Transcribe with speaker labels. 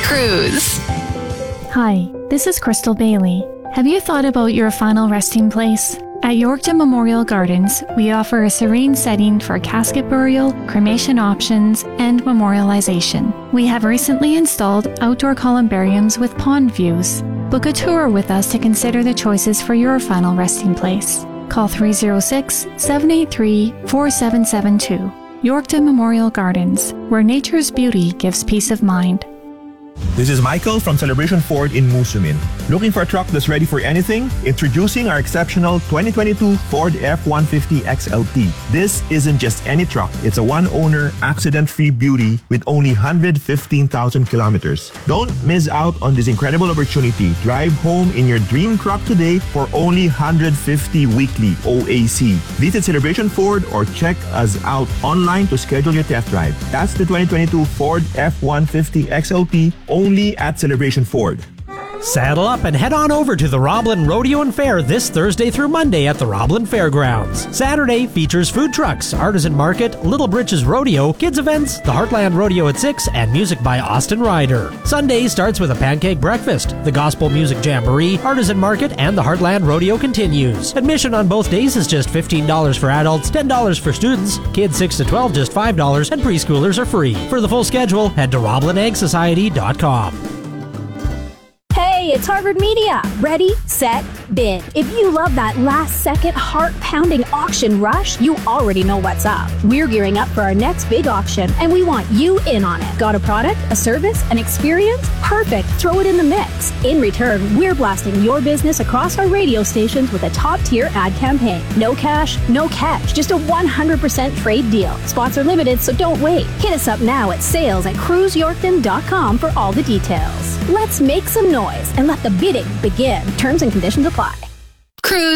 Speaker 1: Cruise.
Speaker 2: Hi, this is Crystal Bailey. Have you thought about your final resting place? At Yorkton Memorial Gardens, we offer a serene setting for casket burial, cremation options, and memorialization. We have recently installed outdoor columbariums with pond views. Book a tour with us to consider the choices for your final resting place. Call 306-783-4772. Yorkton Memorial Gardens, where nature's beauty gives peace of mind.
Speaker 3: This is Michael from Celebration Ford in Musumin. Looking for a truck that's ready for anything? Introducing our exceptional 2022 Ford F-150 XLT. This isn't just any truck. It's a one-owner, accident-free beauty with only 115,000 kilometers. Don't miss out on this incredible opportunity. Drive home in your dream truck today for only 150 weekly OAC. Visit Celebration Ford or check us out online to schedule your test drive. That's the 2022 Ford F-150 XLT only at Celebration Ford.
Speaker 4: Saddle up and head on over to the Roblin Rodeo and Fair this Thursday through Monday at the Roblin Fairgrounds. Saturday features food trucks, artisan market, Little Britches Rodeo, kids events, the Heartland Rodeo at 6, and music by Austin Ryder. Sunday starts with a pancake breakfast. The Gospel Music Jamboree, artisan market, and the Heartland Rodeo continues. Admission on both days is just $15 for adults, $10 for students, kids 6 to 12 just $5, and preschoolers are free. For the full schedule, head to RoblinEggSociety.com.
Speaker 5: Hey, it's Harvard Media. Ready, set, bid. If you love that last-second, heart-pounding auction rush, you already know what's up. We're gearing up for our next big auction, and we want you in on it. Got a product, a service, an experience? Perfect. Throw it in the mix. In return, we're blasting your business across our radio stations with a top-tier ad campaign. No cash, no catch. Just a 100% trade deal. Spots are limited, so don't wait. Hit us up now at sales@cruiseyorkton.com for all the details. Let's make some noise and let the bidding begin. Terms and conditions apply.
Speaker 1: Cruise.